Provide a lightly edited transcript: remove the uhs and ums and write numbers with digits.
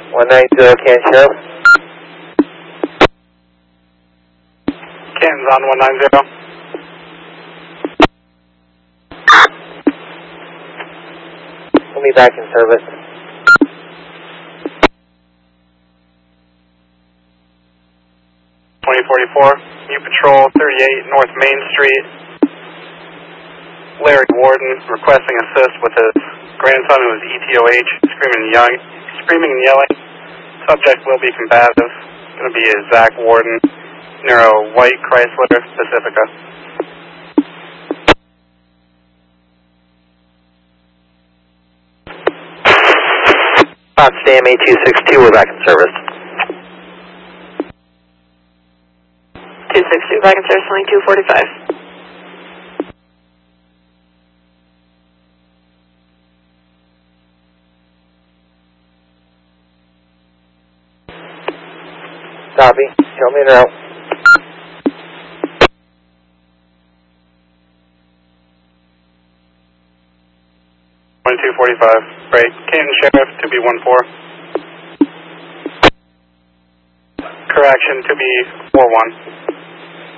190 Canton Sheriff. Canton's on 190. We'll be back in service. New Patrol 38 North Main Street. Larry Warden requesting assist with his grandson who is ETOH, screaming and yelling. Subject will be combative. It's going to be a Zach Warden near a white Chrysler Pacifica. Potsdam 8262, we're back in service. 262, back in service, flying 245. Copy. Show me the route. Break. Canton Sheriff, 2B14. Correction, 2B41.